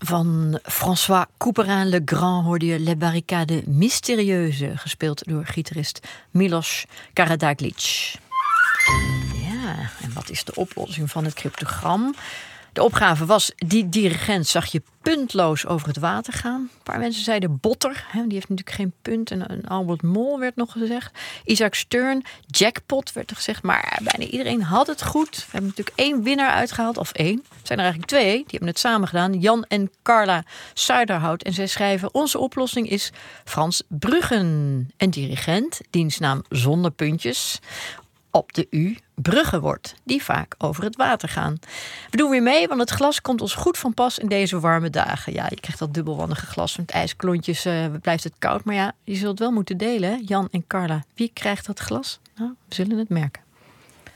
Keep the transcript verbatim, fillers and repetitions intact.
Van François Couperin-Legrand hoorde je Le Barricade Mystérieuze, gespeeld door gitarist Milos Karađagić. Ja, en wat is de oplossing van het cryptogram? De opgave was, die dirigent zag je puntloos over het water gaan. Een paar mensen zeiden Botter, hè, die heeft natuurlijk geen punt. En, en Albert Mol werd nog gezegd. Isaac Stern, jackpot werd er gezegd. Maar bijna iedereen had het goed. We hebben natuurlijk één winnaar uitgehaald, of één. Het zijn er eigenlijk twee, die hebben het samen gedaan. Jan en Carla Zuiderhout. En zij schrijven, onze oplossing is Frans Bruggen. Een dirigent, dienstnaam zonder puntjes, op de U bruggen wordt, die vaak over het water gaan. We doen weer mee, want het glas komt ons goed van pas in deze warme dagen. Ja, je krijgt dat dubbelwandige glas met ijsklontjes, uh, blijft het koud. Maar ja, je zult wel moeten delen, hè? Jan en Carla. Wie krijgt dat glas? Nou, we zullen het merken.